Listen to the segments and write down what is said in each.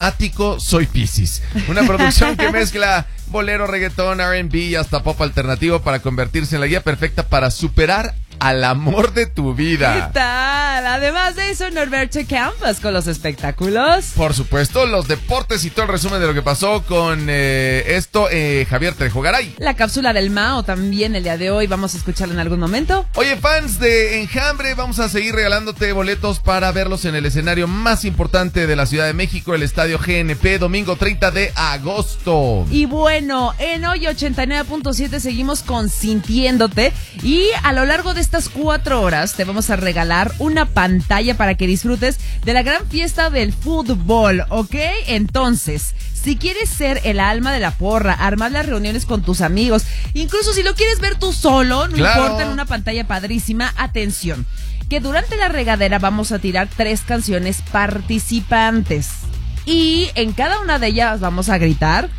dramático, soy Piscis. Una producción que mezcla bolero, reggaetón, R&B y hasta pop alternativo para convertirse en la guía perfecta para superar al amor de tu vida. ¿Qué tal? Además de eso, Norberto Campos con los espectáculos. Por supuesto, los deportes y todo el resumen de lo que pasó con Javier Trejo Garay. La cápsula del Mao también el día de hoy, vamos a escucharla en algún momento. Oye, fans de Enjambre, vamos a seguir regalándote boletos para verlos en el escenario más importante de la Ciudad de México, el Estadio GNP, domingo 30 de agosto. Y bueno, en hoy 89.7 seguimos consintiéndote y a lo largo de estas 4 horas te vamos a regalar una pantalla para que disfrutes de la gran fiesta del fútbol, ¿ok? Entonces, si quieres ser el alma de la porra, armar las reuniones con tus amigos, incluso si lo quieres ver tú solo, no importa, en una pantalla padrísima, atención, que durante la regadera vamos a tirar 3 canciones participantes y en cada una de ellas vamos a gritar: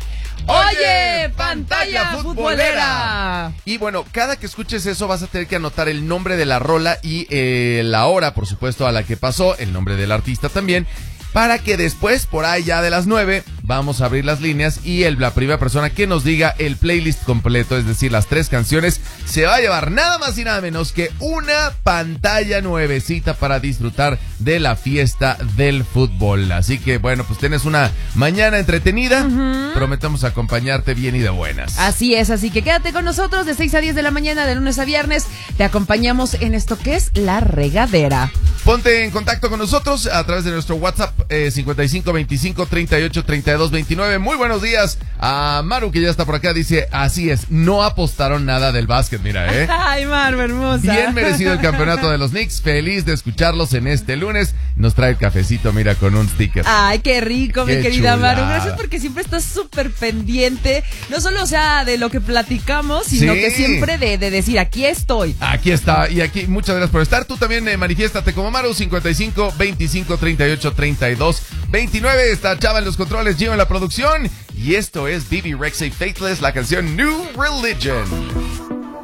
¡Oye, pantalla futbolera! Y bueno, cada que escuches eso vas a tener que anotar el nombre de la rola y la hora, por supuesto, a la que pasó, el nombre del artista también, para que después, por ahí ya de las 9, vamos a abrir las líneas y la primera persona que nos diga el playlist completo, es decir, las 3 canciones, se va a llevar nada más y nada menos que una pantalla nuevecita para disfrutar de la fiesta del fútbol. Así que bueno, pues tienes una mañana entretenida. Prometemos acompañarte bien y de buenas. Así es, así que quédate con nosotros de 6 a 10 de la mañana, de lunes a viernes. Te acompañamos en esto que es La Regadera. Ponte en contacto con nosotros a través de nuestro WhatsApp 55 25 38 32 29. Muy buenos días a Maru, que ya está por acá. Dice, así es, no apostaron nada del básquet, mira, Ay, Maru, hermosa. Bien merecido el campeonato de los Knicks. Feliz de escucharlos en este lunes. Nos trae el cafecito, mira, con un sticker. Ay, qué rico, mi querida chulada. Maru. Gracias porque siempre estás súper pendiente. No solo, o sea, de lo que platicamos, sino que siempre de decir, aquí estoy. Aquí está, y aquí, muchas gracias por estar. Tú también manifiéstate como Maru, 55 25 38 32 29. Está Chava en los controles, Gio en la producción. Y esto es Bibi Rexha y Faithless, la canción New Religion.